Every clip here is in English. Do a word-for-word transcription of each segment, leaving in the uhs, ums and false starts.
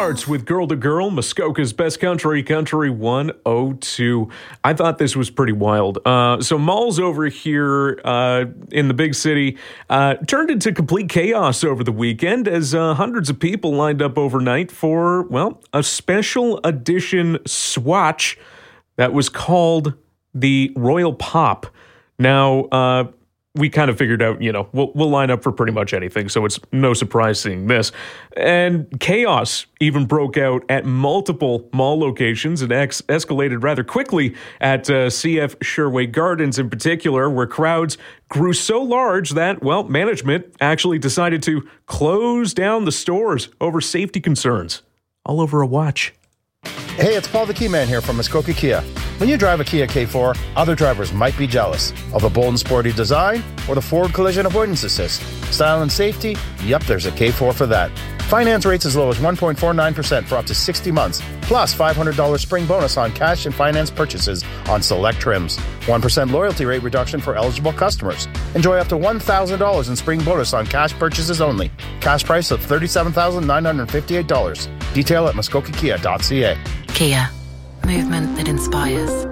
Arts with Girl to Girl, Muskoka's Best Country, Country one oh two. I thought this was pretty wild. Uh, so malls over here uh, in the big city uh, turned into complete chaos over the weekend as uh, hundreds of people lined up overnight for, well, a special edition swatch that was called the Royal Pop. Now, uh, we kind of figured out, you know, we'll, we'll line up for pretty much anything, so it's no surprise seeing this. And chaos even broke out at multiple mall locations and ex- escalated rather quickly at uh, C F Sherway Gardens in particular, where crowds grew so large that, well, management actually decided to close down the stores over safety concerns. All over a watch. Hey, it's Paul the Key Man here from Muskoka Kia. When you drive a Kia K four, other drivers might be jealous of the bold and sporty design or the forward collision avoidance assist. Style and safety? Yep, there's a K four for that. Finance rates as low as one point four nine percent for up to sixty months, plus five hundred dollars spring bonus on cash and finance purchases on select trims. one percent loyalty rate reduction for eligible customers. Enjoy up to one thousand dollars in spring bonus on cash purchases only. Cash price of thirty-seven thousand nine hundred fifty-eight dollars. Detail at muskoka kia dot c a. Kia. Movement that inspires.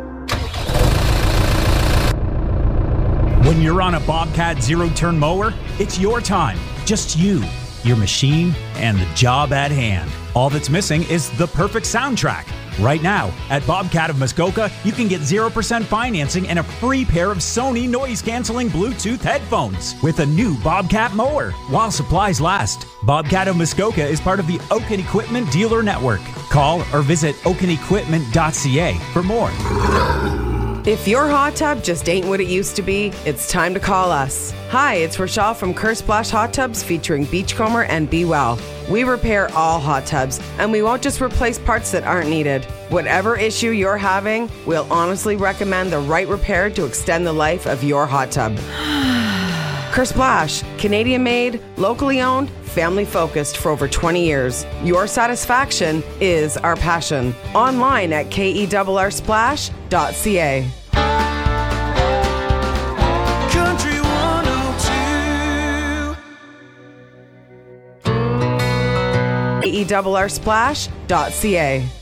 When you're on a Bobcat zero-turn mower, it's your time. Just you, your machine, and the job at hand. All that's missing is the perfect soundtrack. Right now, at Bobcat of Muskoka, you can get zero percent financing and a free pair of Sony noise-canceling Bluetooth headphones with a new Bobcat mower while supplies last. Bobcat of Muskoka is part of the Oaken Equipment Dealer Network. Call or visit oaken equipment dot c a for more. If your hot tub just ain't what it used to be, it's time to call us. Hi, it's Rochelle from Kerr Splash Hot Tubs featuring Beachcomber and Be Well. We repair all hot tubs, and we won't just replace parts that aren't needed. Whatever issue you're having, we'll honestly recommend the right repair to extend the life of your hot tub. Kerr Splash, Canadian-made, locally owned, family-focused for over twenty years. Your satisfaction is our passion. Online at k e r r splash dot c a. Country one oh two. k e r r splash dot c a.